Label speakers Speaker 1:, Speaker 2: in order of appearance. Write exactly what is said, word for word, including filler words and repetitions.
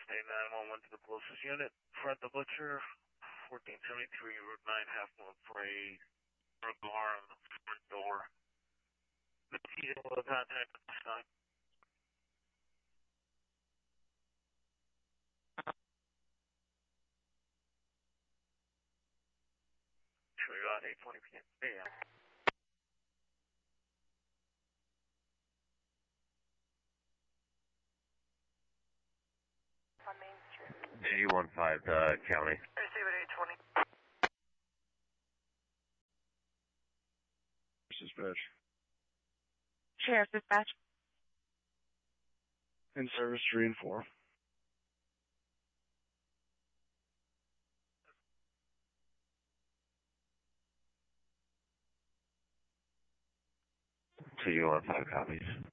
Speaker 1: Stay nine one one to the closest unit. Fred the Butcher, fourteen seventy-three, Route nine, Half Moon Parade, Burglar on the front door. The T will contact at this time. Show you out eight twenty p m A M.
Speaker 2: On Main Street.
Speaker 3: G one five, uh, county.
Speaker 2: Receive at eight twenty.
Speaker 4: Dispatch.
Speaker 2: Sheriff Dispatch.
Speaker 4: In service three and four.
Speaker 3: G one five copies.